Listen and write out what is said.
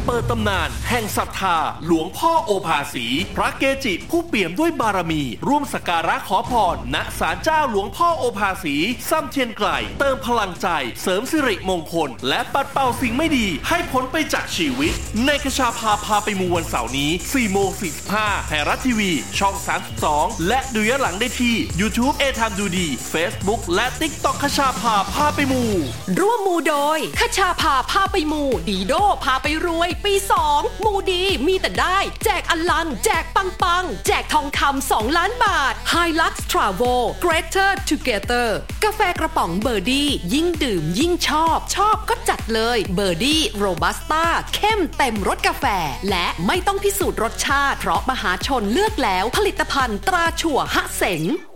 ปิดตำนานแห่งศรัทธาหลวงพ่อโอภาสีพระเกจิผู้เปี่ยมด้วยบารมีร่วมสักการะขอพรณศาลเจ้าหลวงพ่อโอภาสีซ้ำเทียนไกลเติมพลังใจเสริมสิริมงคลและปัดเป่าสิ่งไม่ดีให้พ้นไปจากชีวิตในคชาพาไปมูวันเสาร์นี้ 4:45 ไทยรัฐทีวีช่อง 32และดูย้อนหลังได้ที่ YouTube เอทามดูดี Facebook และ TikTok คชาพาไปมูร่วมมูโดยคชาพาไปมูดีโดพาไปรวยปี2มูดีมีแต่ได้แจกอลังแจกปังแจกทองคำ2 ล้านบาท Hilux Travel Greater Together กาแฟกระป๋องเบอร์ดี้ยิ่งดื่มยิ่งชอบก็จัดเลยเบอร์ดี้โรบัสต้าเข้มเต็มรสกาแฟและไม่ต้องพิสูจน์รสชาติเพราะมหาชนเลือกแล้วผลิตภัณฑ์ตราถั่วฮะเสง